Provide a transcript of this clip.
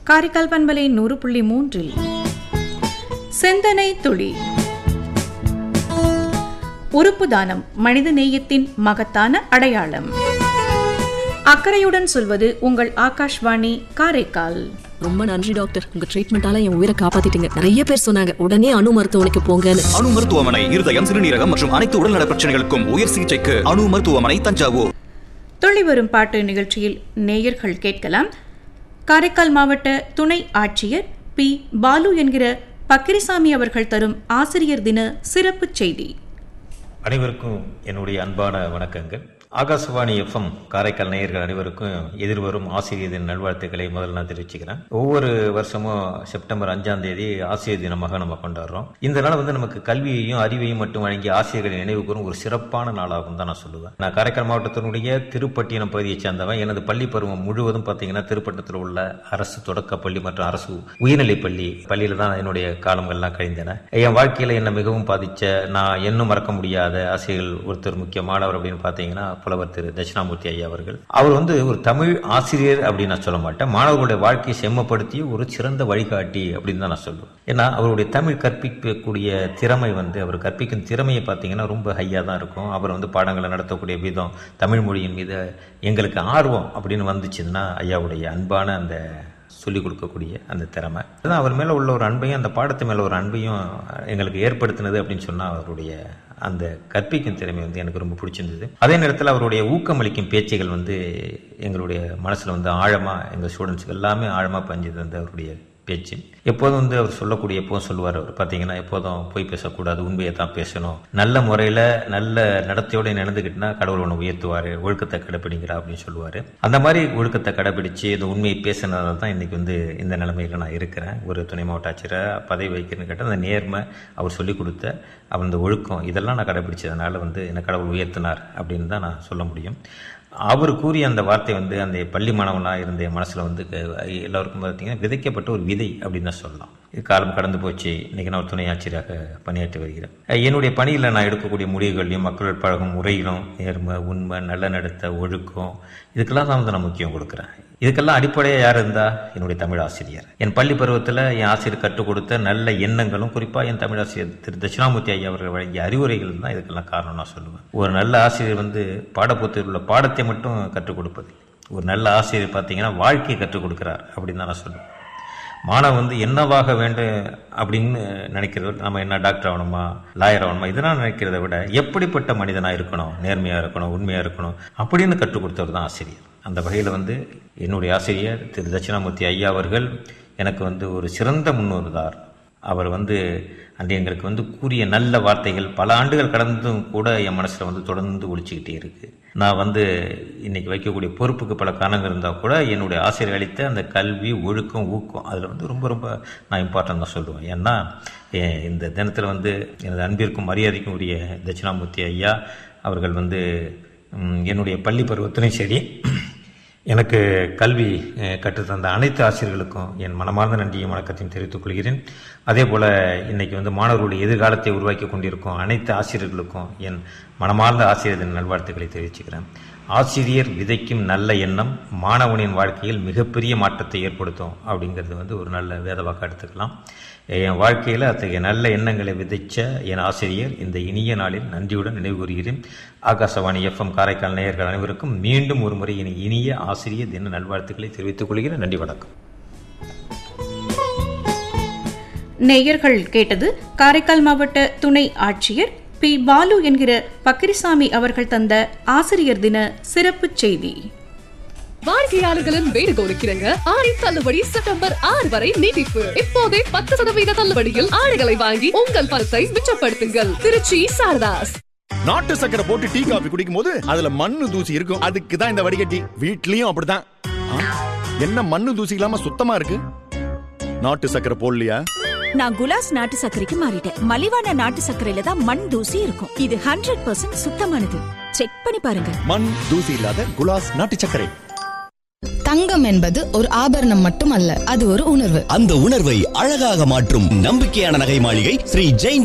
காரைக்கால் பண்பலை 100.3 சிந்தனை துளி. உறுப்பு தானம் மனித நேயத்தின் மகத்தான அடையாளம். அக்கறையுடன் சொல்வது உங்கள் ஆகாஷ்வாணி காரைக்கால். ரொம்ப நன்றி டாக்டர், உங்க ட்ரீட்மெண்டால என் உயிரை காப்பாத்திட்டீங்க. நிறைய பேர் சொன்னாங்க உடனே அணு மருத்துவமனைக்கு போங்கன்னு. அணு மருத்துவமனை இருதயம், சிறுநீரகம் மற்றும் அனைத்து உடல்நல பிரச்சனைகளுக்கும் உயர் சிகிச்சைக்கு அணு மருத்துவமனை, தஞ்சாவூர். துள்ளி வரும் பாட்டு நிகழ்ச்சியில் நேயர்கள் கேட்கலாம். காரைக்கால் மாவட்ட துணை ஆட்சியர் பி. பாலு என்கிற பக்கிரிசாமி அவர்கள் தரும் ஆசிரியர் தின சிறப்பு செய்தி. அனைவருக்கும் என்னுடைய அன்பான வணக்கங்கள். ஆகாசவாணி எஃப்எம் காரைக்கால் நேயர்கள் அனைவருக்கும் எதிர்வரும் ஆசிரியர் தின நல்வாழ்த்துக்களை முதல்ல நான் தெரிவிச்சுக்கிறேன். ஒவ்வொரு வருஷமும் செப்டம்பர் 5ஆம் தேதி ஆசிரியர் தினமாக நம்ம கொண்டாடுறோம். இந்த நாள் நமக்கு கல்வியையும் அறிவையும் மட்டும் வழங்கிய ஆசிரியர்களை நினைவு கூறும் ஒரு சிறப்பான நாளாகும் தான் நான் சொல்லுவேன். நான் காரைக்கால் மாவட்டத்தினுடைய திருப்பட்டினம் பகுதியை சேர்ந்தவன். எனது பள்ளி பருவம் முழுவதும் பார்த்தீங்கன்னா திருப்பட்டத்தில் உள்ள அரசு தொடக்க பள்ளி மற்றும் அரசு உயர்நிலை பள்ளியில தான் என்னுடைய காலங்கள்லாம் கழிந்தன. என் வாழ்க்கையில என்ன மிகவும் பாதிச்ச, நான் இன்னும் மறக்க முடியாத ஆசிரியர்கள் ஒருத்தர் முக்கியமானவர் அப்படின்னு பார்த்தீங்கன்னா புலவர் திரு தட்சிணாமூர்த்தி ஐயா அவர்கள். அவர் ஒரு தமிழ் ஆசிரியர் அப்படின்னு நான் சொல்ல மாட்டேன், மாணவர்களுடைய வாழ்க்கையை செம்மப்படுத்திய ஒரு சிறந்த வழிகாட்டி அப்படின்னு தான் நான் சொல்லுவேன். ஏன்னா அவருடைய தமிழ் கற்பிக்கக்கூடிய திறமை அவர் கற்பிக்கும் திறமையை பார்த்தீங்கன்னா ரொம்ப ஹையா தான் இருக்கும். அவர் பாடங்களை நடத்தக்கூடிய விதம், தமிழ் மொழியின் மீது எங்களுக்கு ஆர்வம் அப்படின்னு வந்துச்சுன்னா ஐயாவுடைய அன்பான அந்த சொல்லிக் கொடுக்கக்கூடிய அந்த திறமை அதுதான் அவர் மேலே உள்ள ஒரு அன்பையும் அந்த பாடத்து மேலே ஒரு அன்பையும் எங்களுக்கு ஏற்படுத்தினது அப்படின்னு சொன்னால் அவருடைய அந்த கற்பிக்கும் திறமை எனக்கு ரொம்ப பிடிச்சிருந்தது. அதே நேரத்தில் அவருடைய ஊக்கமளிக்கும் பேச்சுகள் எங்களுடைய மனசில் ஆழமாக எங்கள் ஸ்டூடெண்ட்ஸுக்கு எல்லாமே ஆழமாக பதிஞ்சது அவருடைய பேச்சு. எப்போதும் அவர் சொல்லக்கூடிய எப்போதும் சொல்லுவார், அவர் பார்த்தீங்கன்னா எப்போதும் போய் பேசக்கூடாது, உண்மையை தான் பேசணும், நல்ல முறையில் நல்ல நடத்தையோடு நடந்துக்கிட்டுனா கடவுள் ஒன்று உயர்த்துவார், ஒழுக்கத்தை கடைப்பிடிங்கிறா அப்படின்னு சொல்லுவார். அந்த மாதிரி ஒழுக்கத்தை கடைப்பிடிச்சு இந்த உண்மையை பேசினதால் தான் இன்றைக்கி இந்த நிலைமையில் நான் இருக்கிறேன். ஒரு துணை மாவட்ட ஆட்சியரை பதவி வைக்கிறேன்னு கேட்டால் அந்த நேர்மை, அவர் சொல்லிக் கொடுத்த அவர் இந்த ஒழுக்கம் இதெல்லாம் நான் கடைப்பிடிச்சதுனால என்னை கடவுள் உயர்த்தினார் அப்படின்னு தான் நான் சொல்ல முடியும். அவர் கூறிய அந்த வார்த்தை அந்த பள்ளி மாணவனாக இருந்த என் மனசில் எல்லாருக்கும் பார்த்தீங்கன்னா விதைக்கப்பட்ட ஒரு விதை அப்படின்னு தான் சொல்லலாம். காலம் கடந்து போச்சு. இன்றைக்கி நான் ஒரு துணை ஆட்சியராக பணியாற்றி வருகிறேன். என்னுடைய பணியில் நான் எடுக்கக்கூடிய முடிவுகளையும் மக்கள் பழகும் முறையிலும் நேர்மை, உண்மை, நல்ல நடத்த, ஒழுக்கம் இதுக்கெல்லாம் தான் நான் முக்கியம் கொடுக்குறேன். இதுக்கெல்லாம் அடிப்படையாக யார் இருந்தால் என்னுடைய தமிழ் ஆசிரியர். என் பள்ளி பருவத்தில் என் ஆசிரியர் கற்றுக் கொடுத்த நல்ல எண்ணங்களும், குறிப்பாக என் தமிழ் ஆசிரியர் திரு தட்சிணாமூர்த்தி ஐயா அவர்கள் வழங்கிய அறிவுரைகள் தான் இதுக்கெல்லாம் காரணம் நான் சொல்லுவேன். ஒரு நல்ல ஆசிரியர் பாடப்புத்தகத்தில் உள்ள பாடத்தை மட்டும் கற்றுக் கொடுப்பது, ஒரு நல்ல ஆசிரியர் பார்த்தீங்கன்னா வாழ்க்கையை கற்றுக் கொடுக்குறார் அப்படின்னு தான் நான் சொல்லுவேன். மாணவன் என்னவாக வேண்டும் அப்படின்னு நினைக்கிறது, நம்ம என்ன டாக்டர் ஆகணுமா, லாயர் ஆகணுமா இதெல்லாம் நினைக்கிறத விட எப்படிப்பட்ட மனிதனாக இருக்கணும், நேர்மையாக இருக்கணும், உண்மையாக இருக்கணும் அப்படின்னு கற்றுக் கொடுத்தவர் தான் ஆசிரியர். அந்த வகையில் என்னுடைய ஆசிரியர் திரு தட்சிணாமூர்த்தி ஐயா அவர்கள் எனக்கு ஒரு சிறந்த முன்னோர்தார். அவர் அன்று எங்களுக்கு கூறிய நல்ல வார்த்தைகள் பல ஆண்டுகள் கடந்தும் கூட என் மனசில் தொடர்ந்து ஒழிச்சிக்கிட்டே இருக்கு. நான் இன்னைக்கு வைக்கக்கூடிய பொறுப்புக்கு பல காரணங்கள் இருந்தால் கூட என்னுடைய ஆசிரியர் அளித்த அந்த கல்வி, ஒழுக்கம், ஊக்கம் அதில் ரொம்ப ரொம்ப நான் இம்பார்ட்டன்ட் தான் சொல்லுவேன். ஏன்னா இந்த தினத்தில் எனது அன்பிற்கும் மரியாதைக்கும் உரிய தட்சிணாமூர்த்தி ஐயா அவர்கள் என்னுடைய பள்ளி பருவத்திலும் சரி எனக்கு கல்வி கற்றுத்தந்த அனைத்து ஆசிரியர்களுக்கும் என் மனமார்ந்த நன்றியும் வணக்கத்தையும் தெரிவித்துக் கொள்கிறேன். அதே போல் இன்றைக்கி மாணவர்களுடைய எதிர்காலத்தை உருவாக்கி கொண்டிருக்கும் அனைத்து ஆசிரியர்களுக்கும் என் மனமார்ந்த ஆசிரியர் தின நல்வாழ்த்துக்களை தெரிவிச்சுக்கிறேன். ஆசிரியர் விதைக்கும் நல்ல எண்ணம் மாணவனின் வாழ்க்கையில் மிகப்பெரிய மாற்றத்தை ஏற்படுத்தும் அப்படிங்கிறது ஒரு நல்ல வேதவாக்க எடுத்துக்கலாம். என் வாழ்க்கையில் அத்தகைய நல்ல எண்ணங்களை விதைச்ச என் ஆசிரியர் இந்த இனிய நாளில் நன்றியுடன் நினைவு கூறுகிறேன். ஆகாசவாணி எஃப்எம் காரைக்கால் நேயர்கள் அனைவருக்கும் மீண்டும் ஒரு முறை இனிய ஆசிரியர் தின நல்வாழ்த்துக்களை தெரிவித்துக் கொள்கிறேன். நன்றி, வணக்கம். நேயர்கள் கேட்டது காரைக்கால் மாவட்ட துணை ஆட்சியர் பி. பாலு என்கிற பக்கிரிசாமி அவர்கள் தந்த ஆசிரியர் தின சிறப்பு செய்தி. வாடிக்கையாளர்களின் வேண்டுகோளுக்கிறங்க ஆடி தள்ளுபடி செப்டம்பர் 6 வரை நீட்டிப்பு. இப்போதே 10% தள்ளுபடியில் ஆடைகளை வாங்கி உங்கள் பணத்தை மிச்சப்படுத்துங்கள். திருச்சி சாரதாஸ். நாட்டு சக்கரை போட்டு டீ காபி குடிக்கும் போது அதுல மண்ணு தூசி இருக்கும். அதுக்கு தான் இந்த வடிகட்டி. வீட்லயும் அப்படிதான். என்ன மண்ணு தூசி இல்லாம சுத்தமா இருக்கு? நாட்டு சக்கரை போடலையா? நான் குலாஸ் நாட்டு சர்க்கரைக்கு மாறிட்டேன். மலிவான நாட்டு சர்க்கரையில தான் மண் தூசி இருக்கும். இது 100% சுத்தமானது. செக் பண்ணி பாருங்க. மண் தூசி இல்லாத குலாஸ் நாட்டு சர்க்கரை. தங்கம் என்பது ஒரு ஆபரணம் மட்டுமல்ல, அது ஒரு உணர்வு. அந்த உணர்வை அழகாக மாற்றும் நம்பிக்கையான நகை மாளிகை ஸ்ரீ ஜெயின்